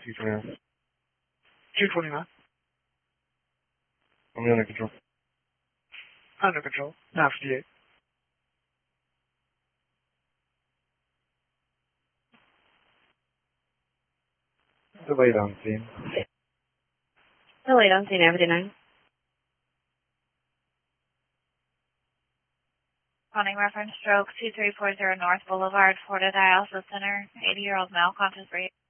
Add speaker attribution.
Speaker 1: 229.
Speaker 2: 229.
Speaker 1: I'm under control.
Speaker 2: Under control. 958.
Speaker 1: Delayed on scene.
Speaker 3: Delayed on scene, Avenue 9.
Speaker 4: Calling reference stroke 2340 North Boulevard, Florida Dialysis Center, 80-year-old male, conscious breathing.